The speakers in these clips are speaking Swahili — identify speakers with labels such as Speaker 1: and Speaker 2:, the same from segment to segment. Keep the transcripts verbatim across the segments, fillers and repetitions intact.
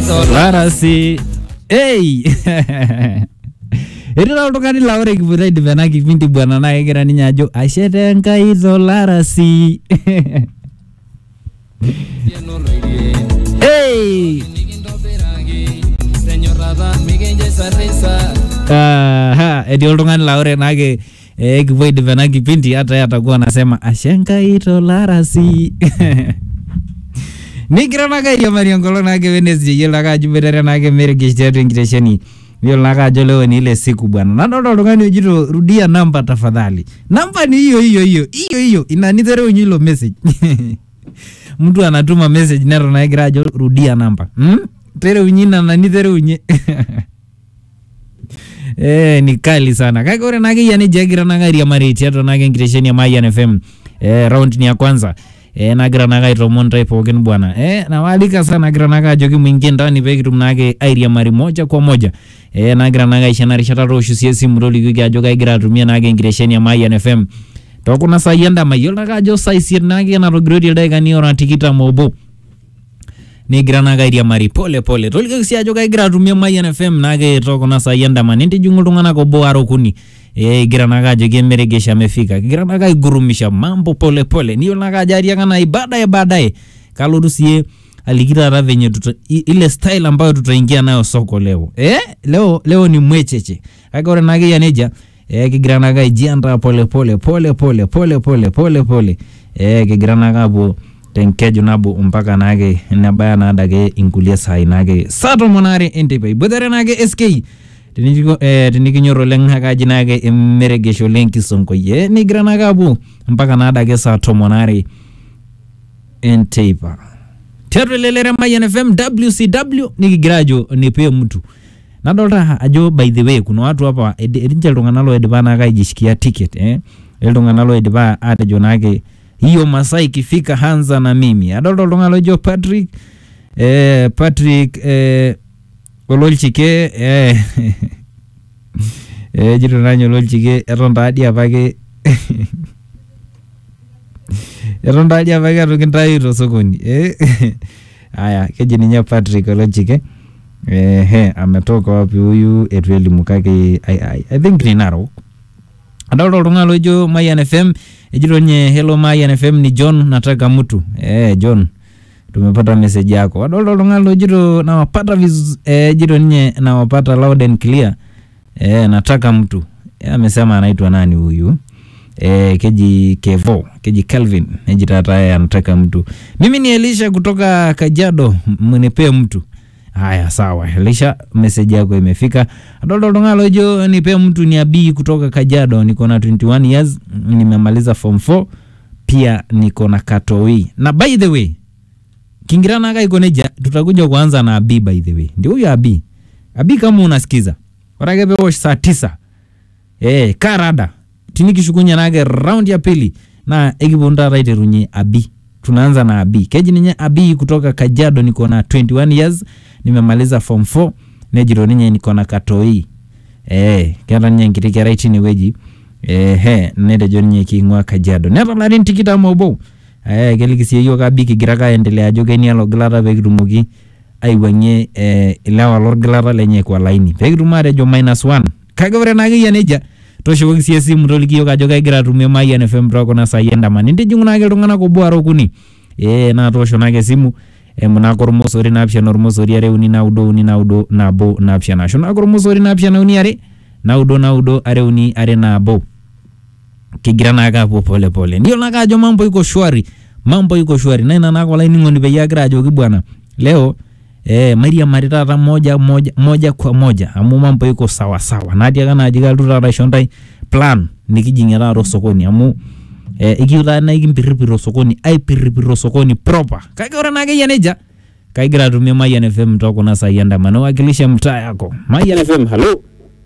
Speaker 1: Larasi. Hey. Ero tokani laure kibutai divana kipindi bwana na egira ninye ajo ashete nkai zo Larasi. Hey. Ah, edi tokani laure nake eh kibutai divana kipindi hata atakuwa anasema ashenka ito Larasi. Nikira naga ya Mariangolo nage Wednesday yela ka jubetere nage merigishia ingiresheni yela naga jolo ni ile siku bwana na ndo ndo ngani ujito rudia namba tafadhali namba ni hiyo hiyo hiyo hiyo hiyo inanitere unyilo message mtu anatuma message nero na igira jo rudia namba hmm? Tere unyina na nitere unye eh ni kali sana kaka ore nage yani jagira naga ya Mariti ato nage ingiresheni ya Mayan F M eh round ni ya kwanza. Eh nagira naga itomonta ipoken bwana eh na walika sana nagira naga joki mwingi ndani bekitum nage area mari moja kwa moja eh nagira naga ishana rishata roshu siesi mroli kuga joga igira tumia nage ingiresheni ya Mayan F M to kuna sayenda mayol naga jo saisi nage na rogrodi daika ni ora tikita mobo ni gira naga area mari pole pole tolika sia joga igira tumia Mayan F M nage to kuna sayenda manindi jungulungana ko boaro kuni eh gira naga joge meregesha amefika gira naga igurumisha mambo pole pole niyo naga jaria kana ibada ya baadaye kalorusie alikira ravenye tuta ile style ambayo tutaingia nayo soko leo eh leo leo ni mwecheche akore naga yaneja eh kigira naga jianda pole pole pole pole pole pole pole pole eh kigira naga bo tenkejo nabo mpaka nage nabaya nadage ingulia sai nage sato monare entipe bodere nage S K tiniko eh tinikinyoro lenga kaji nage meregesho lenki sonko ye ni granaga bu mpaka nadage sato monare entipe tero lelere Mayan F M W C W nikigrajo nipe mtu nadolta ajo by the way kuna watu hapa edinje lunganalo edibana kajishikia ticket eh elunganalo ediba ate jonage hiyo Masaa ikifika hanza na mimi adolta lunganalo jo Patrick eh Patrick eh Ololchike eh eh jiro nanyo Ololchike eronda adia pake eronda adia pake atokintai to sokoni eh haya keje ninya Patrick Ololchike eh he ametoka wapi huyu etweli mukake I, I, I think ni Narok adolta lungalo jo Mayan F M ejiro nye hello Mayan F M ni John nataka mtu eh John tumepata message yako wadolo lungalo jiro na wapata vizu, eh, jiro nye na wapata loud and clear eh, nataka mtu amesema anaitwa nani huyu eh, keji Kevo keji Calvin ejitata ya nataka mtu mimi ni Elisha kutoka Kajiado mnipe mtu haya sawa Elisha message yako imefika wadolo lungalo jo nipe mtu ni Abi kutoka Kajiado niko na twenty-one years nimemaliza form four pia niko na Katoi na by the way Kingira naga ikoneja tutakuja kuanza na Abi by the way. Ndio huyo Abi. Abi kama unasikiza. Waragebe wash saa tisa. Eh karada. Tinikishukunya naga round ya pili na ekibonda right runye Abi. Tunaanza na Abi. Keji ninye Abi kutoka Kajiado niko na twenty-one years nimemaliza form four nejiro ninye niko na Katoi. Eh kera ninye ngitike right ni weji. Eh he nede jonye kingwa Kajiado. Nera larin tikita mobo. Eh kelikisi hiyo kabiki giraka endelea joge ni alo glata begitumuki aiwanye eh ilawa lor glata lenye kwa laini begitumare jo minus one kagore nagi yaneja tosho kisi simu toliki yo kajoga gira tumye Mayan F M broko na sayenda man ndijungu nage tungana ko bwaro kuni eh na tosho nage simu e muna kormosori na option normosori are uni na udo uni na udo na bo na option na shona kormosori na option uni are na udo na udo are uni are na bo kigira naga pole pole ndio naga jo mambo iko shwari mambo iko shwari na ina kwa line ngoni be yagra jo kibwana leo eh Maria Marita moja moja moja kwa moja amu mambo iko sawa sawa na dia kana ajiga rura shondai plan nikijingira ro sokoni amu eh ikiula na ikimpiripiro sokoni ai piripiro sokoni proper kagora naga yaneja kaigira tumia Mayan F M toko na sayenda mano wakilisha mtaa yako Mayan F M hello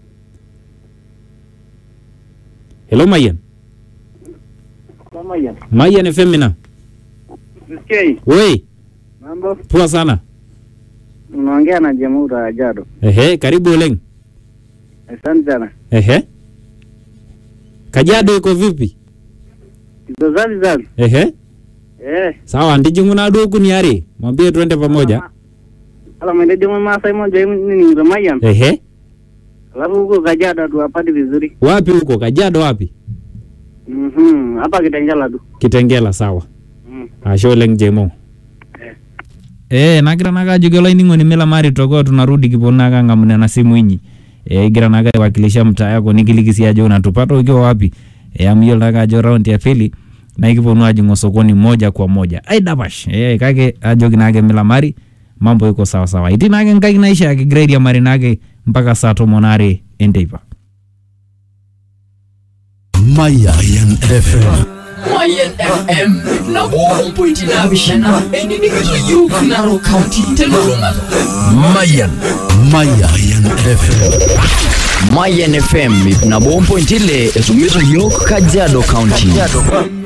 Speaker 1: hello Mayan
Speaker 2: Mayan.
Speaker 1: Mayan F M na.
Speaker 2: Okay.
Speaker 1: Wei.
Speaker 2: Mambo.
Speaker 1: Poa sana.
Speaker 2: Unaongea na Jamhuri ya Jado.
Speaker 1: Ehe, karibu Leng.
Speaker 2: Asante sana.
Speaker 1: Ehe. Kajiado iko vipi?
Speaker 2: Iko zali zali.
Speaker 1: Ehe.
Speaker 2: Eh.
Speaker 1: Sawa, ndijungu na doku ni ari. Mwambie tuende pamoja.
Speaker 2: Ala mwendejo Masai moja nini Ramayan.
Speaker 3: Ehe.
Speaker 2: Alafu huko Kajiado tu hapati vizuri.
Speaker 3: Wapi huko? Kajiado wapi?
Speaker 2: Mhm, hapa Kitengela tu.
Speaker 3: Kitengela sawa.
Speaker 2: Mm.
Speaker 3: Asho leng Jemo.
Speaker 1: Eh, nagira naga jugelo iningo ni mila mari toko tunarudi kipona kanga mnena simu inyi. Eh, igira naga wakilisha mtaa yako nikilikisi aje unatupata ukiwa wapi? Eh, amyo naga ajo round ya pili na ikiponu aje ngosokoni moja kwa moja. Ai dabash. Eh, kake ajo kinage mila mari mambo yuko sawa sawa. Iti nage ngai naisha ya grade ya mari nage mpaka saa tomonare endeipa.
Speaker 4: Mayan F M.
Speaker 5: Mayan F M na one point nine bishana eni nikito yuk Narok County Teluruma.
Speaker 4: Mayan Mayan F M.
Speaker 5: Mayan F M na one point ile esumizo yuk Kajiado County.